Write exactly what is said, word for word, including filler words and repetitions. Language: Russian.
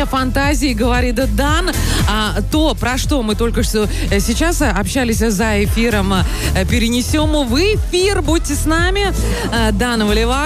не фантазии, говорит Дан. А то, про что мы только что сейчас общались за эфиром, перенесем в эфир. Будьте с нами. Дан Валивай.